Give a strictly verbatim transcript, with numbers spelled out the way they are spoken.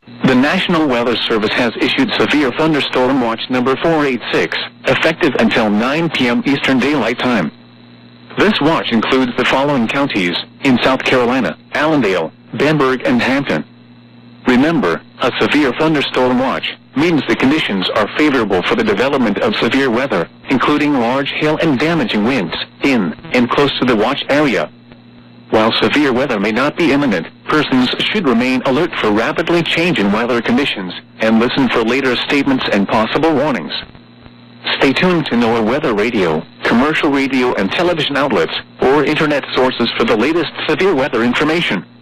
The National Weather Service has issued Severe Thunderstorm Watch number four eight six, effective until nine p m Eastern Daylight Time. This watch includes the following counties in South Carolina: Allendale, Bamberg, and Hampton. Remember, a severe thunderstorm watch means the conditions are favorable for the development of severe weather, including large hail and damaging winds, in and close to the watch area. While severe weather may not be imminent, persons should remain alert for rapidly changing weather conditions and listen for later statements and possible warnings. Stay tuned to NOAA Weather Radio, commercial radio and television outlets, or internet sources for the latest severe weather information.